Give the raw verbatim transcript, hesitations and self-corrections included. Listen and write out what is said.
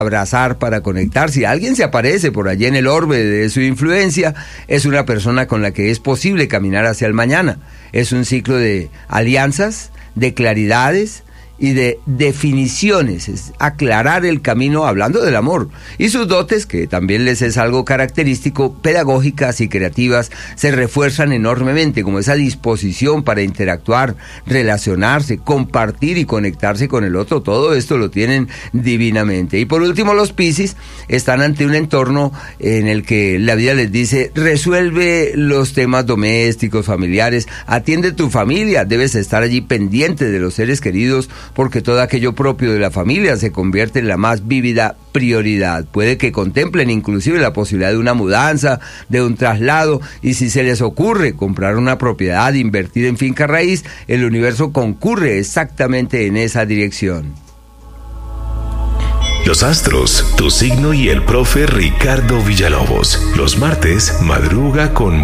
abrazar para conectar. Si alguien se aparece por allí en el orbe de su influencia, es una persona con la que es posible caminar hacia el mañana. Es un ciclo de alianzas, de claridades y de definiciones, es aclarar el camino hablando del amor. Y sus dotes, que también les es algo característico, pedagógicas y creativas, se refuerzan enormemente, como esa disposición para interactuar, relacionarse, compartir y conectarse con el otro. Todo esto lo tienen divinamente. Y por último, los Piscis están ante un entorno en el que la vida les dice: resuelve los temas domésticos, familiares, atiende tu familia, debes estar allí pendiente de los seres queridos, porque todo aquello propio de la familia se convierte en la más vívida prioridad. Puede que contemplen inclusive la posibilidad de una mudanza, de un traslado, y si se les ocurre comprar una propiedad, invertir en finca raíz, el universo concurre exactamente en esa dirección. Los astros, tu signo y el profe Ricardo Villalobos. Los martes, madruga con